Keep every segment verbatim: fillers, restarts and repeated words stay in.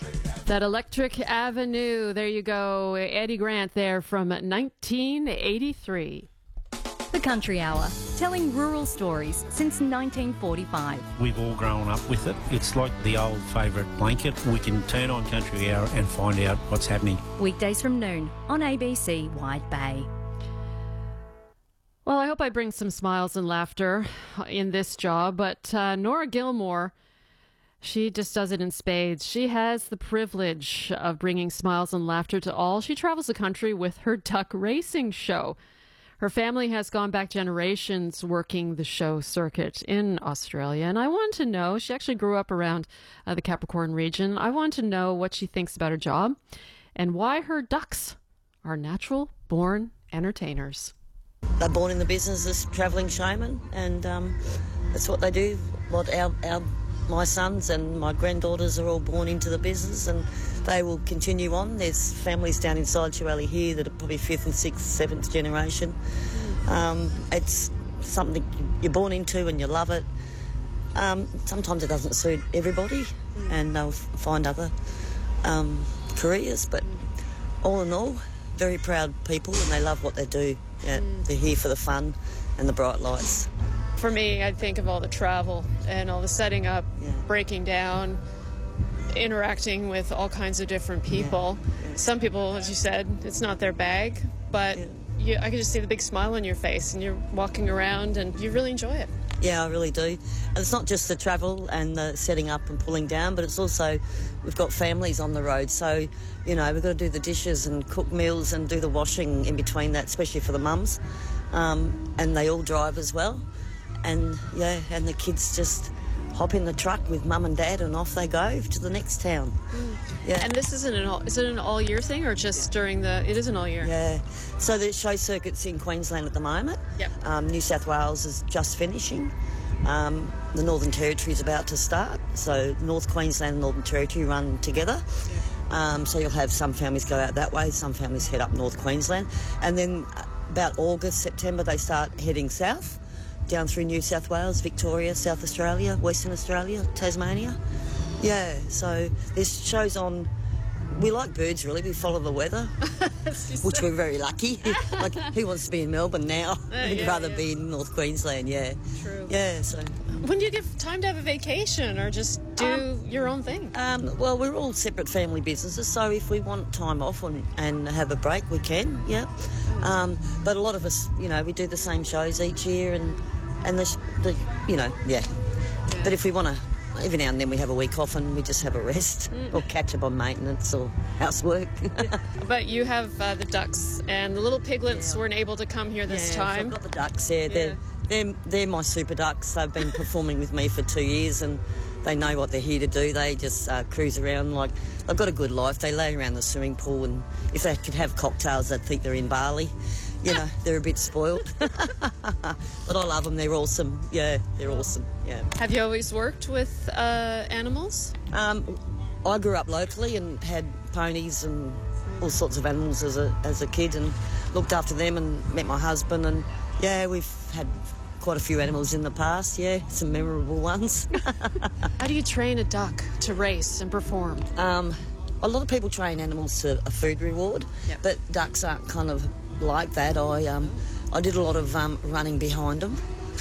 That Electric Avenue, there you go. Eddie Grant there from nineteen eighty-three. The Country Hour, telling rural stories since nineteen forty-five. We've all grown up with it. It's like the old favourite blanket. We can turn on Country Hour and find out what's happening. Weekdays from noon on A B C Wide Bay. Well, I hope I bring some smiles and laughter in this job, but uh, Nora Gilmore, she just does it in spades. She has the privilege of bringing smiles and laughter to all. She travels the country with her duck racing show. Her family has gone back generations working the show circuit in Australia. And I want to know, she actually grew up around uh, the Capricorn region. I want to know what she thinks about her job and why her ducks are natural-born entertainers. They're born in the business as travelling showmen, and um, that's what they do. What our, our my sons and my granddaughters are all born into the business, and they will continue on. There's families down inside Chihuahua here that are probably fifth and sixth, seventh generation. Um, it's something you're born into and you love it. Um, sometimes it doesn't suit everybody, and they'll find other um, careers, but all in all, very proud people, and they love what they do. Yeah, mm. They're here for the fun and the bright lights. For me, I think of all the travel and all the setting up, yeah. breaking down, interacting with all kinds of different people. Yeah. Yeah. Some people, as you said, it's not their bag, but yeah. you, I can just see the big smile on your face, and you're walking around and you really enjoy it. Yeah, I really do. And it's not just the travel and the setting up and pulling down, but it's also, we've got families on the road. So, you know, we've got to do the dishes and cook meals and do the washing in between that, especially for the mums. Um, and they all drive as well. And, yeah, and the kids just hop in the truck with mum and dad and off they go to the next town. Mm. Yeah. And this isn't an all, is it an all-year thing or just yeah. during the, it is an all-year? Yeah. So the show circuit's in Queensland at the moment. Yep. Um, New South Wales is just finishing. Um, the Northern Territory is about to start. So North Queensland and Northern Territory run together. Yeah. Um, so you'll have some families go out that way, some families head up North Queensland. And then about August, September, they start heading south, down through New South Wales, Victoria, South Australia, Western Australia, Tasmania. Yeah, so there's shows on. We like birds, really. We follow the weather, which we're very lucky. Like, who wants to be in Melbourne now? Uh, We'd yeah, rather yeah. be in North Queensland, yeah. True. Yeah, so. When do you get time to have a vacation or just do um, your own thing? Um, well, we're all separate family businesses, so if we want time off and, and have a break, we can, yeah. Um, but a lot of us, you know, we do the same shows each year, and, and the, the you know, yeah. yeah. But if we want to, every now and then we have a week off and we just have a rest mm. or catch up on maintenance or housework. But you have uh, the ducks, and the little piglets yeah. weren't able to come here this yeah, time. So I've got the ducks there. Yeah. They're, they're, they're my super ducks. They've been performing with me for two years and they know what they're here to do. They just uh, cruise around like they've got a good life. They lay around the swimming pool, and if they could have cocktails, they'd think they're in Bali. You know, they're a bit spoiled. But I love them. They're awesome. Yeah, they're awesome. Yeah. Have you always worked with uh, animals? Um, I grew up locally and had ponies and all sorts of animals as a as a kid, and looked after them and met my husband. And, yeah, we've had quite a few animals in the past, yeah, some memorable ones. How do you train a duck to race and perform? Um, a lot of people train animals to a food reward, yep. but ducks aren't kind of like that. I um I did a lot of um running behind them.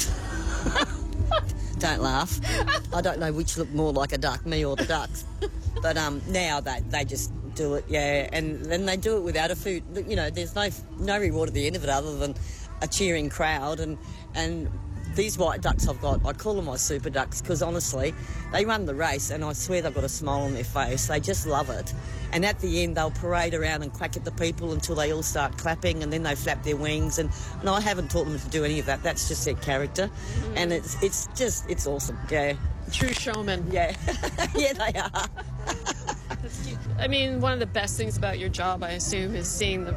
Don't laugh. I don't know which looked more like a duck, me or the ducks. But um now they they just do it, yeah, and then they do it without a food. You know, there's no no reward at the end of it other than a cheering crowd. And and these white ducks I've got, I call them my super ducks because honestly, they run the race and I swear they've got a smile on their face. They just love it. And at the end, they'll parade around and quack at the people until they all start clapping, and then they flap their wings. And, and I haven't taught them to do any of that. That's just their character. Mm. And it's it's just, it's awesome, yeah. True showman. Yeah. Yeah, they are. That's cute. I mean, one of the best things about your job, I assume, is seeing the